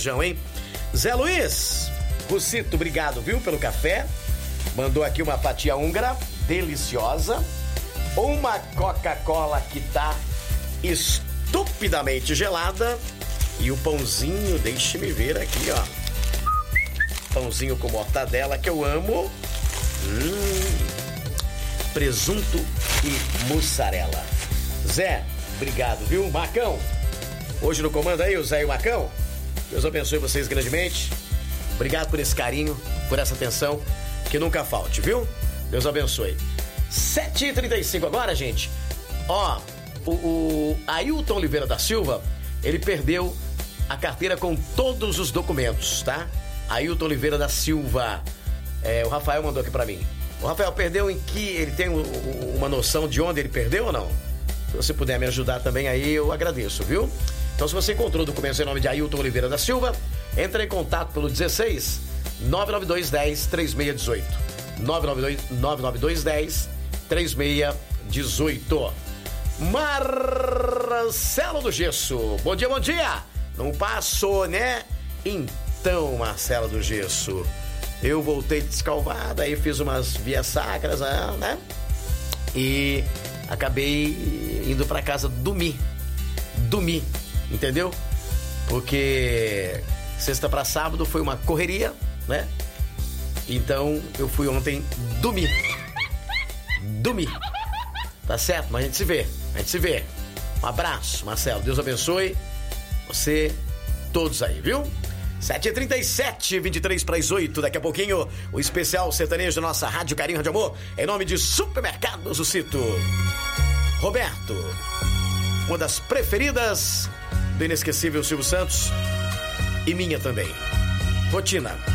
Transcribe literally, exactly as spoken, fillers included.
feijão, hein? Zé Luiz, Rucito, obrigado, viu, pelo café. Mandou aqui uma fatia húngara, deliciosa. Uma Coca-Cola que tá estupidamente gelada. E o pãozinho, deixe-me ver aqui, ó. Pãozinho com mortadela que eu amo. Hum, presunto e mussarela. Zé, obrigado, viu? Marcão, hoje no comando aí, o Zé e o Marcão. Deus abençoe vocês grandemente. Obrigado por esse carinho, por essa atenção, que nunca falte, viu? Deus abençoe. sete e trinta e cinco agora, gente. Ó, o, o Ailton Oliveira da Silva, ele perdeu a carteira com todos os documentos, tá? Ailton Oliveira da Silva. É, o Rafael mandou aqui pra mim. O Rafael perdeu em que? Ele tem o, o, uma noção de onde ele perdeu ou não? Se você puder me ajudar também aí, eu agradeço, viu? Então, se você encontrou documentos em nome de Ailton Oliveira da Silva, entre em contato pelo dezesseis, nove nove dois, dez, trinta e seis dezoito. nove nove dois, nove nove dois, dez, trinta e seis dezoito. Marcelo do Gesso. Bom dia, bom dia. Não passou, né? Então, Marcelo do Gesso, eu voltei descalvado, aí fiz umas vias sacras, né? E acabei indo pra casa dormir. Dormir, entendeu? Porque sexta pra sábado foi uma correria, né? Então eu fui ontem dormir. Dormir. Tá certo? Mas a gente se vê. A gente se vê. Um abraço, Marcelo. Deus abençoe você, todos aí, viu? sete e trinta e sete, vinte e três para as oito. Daqui a pouquinho, o especial sertanejo da nossa Rádio Carinho Rádio Amor, em nome de Supermercados Rucito. Roberto, uma das preferidas do inesquecível Silvio Santos e minha também. Rotina.